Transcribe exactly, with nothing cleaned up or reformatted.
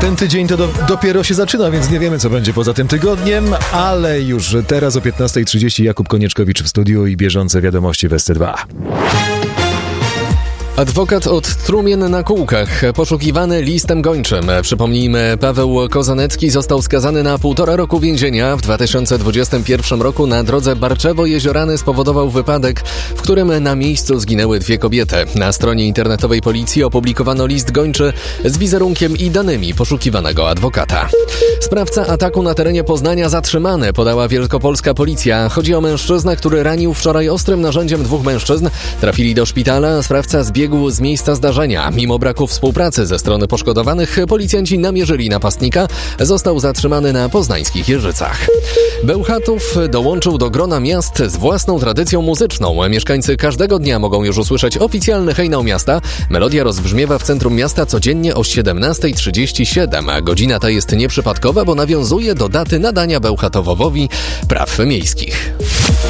Ten tydzień to do, dopiero się zaczyna, więc nie wiemy, co będzie poza tym tygodniem, ale już teraz o piętnasta trzydzieści Jakub Konieczkowicz w studiu i bieżące wiadomości w S C dwa. Adwokat od trumien na kółkach, poszukiwany listem gończym. Przypomnijmy, Paweł Kozanecki został skazany na półtora roku więzienia. W dwa tysiące dwudziestym pierwszym roku na drodze Barczewo-Jeziorany spowodował wypadek, w którym na miejscu zginęły dwie kobiety. Na stronie internetowej policji opublikowano list gończy z wizerunkiem i danymi poszukiwanego adwokata. Sprawca ataku na terenie Poznania zatrzymany, podała wielkopolska policja. Chodzi o mężczyznę, który ranił wczoraj ostrym narzędziem dwóch mężczyzn. Trafili do szpitala, a sprawca zbiegł z miejsca zdarzenia. Mimo braku współpracy ze strony poszkodowanych, policjanci namierzyli napastnika. Został zatrzymany na poznańskich Jeżycach. Bełchatów dołączył do grona miast z własną tradycją muzyczną. Mieszkańcy każdego dnia mogą już usłyszeć oficjalny hejnał miasta. Melodia rozbrzmiewa w centrum miasta codziennie o siedemnasta trzydzieści siedem. Godzina ta jest nieprzypadkowa, bo nawiązuje do daty nadania Bełchatowowowi praw miejskich.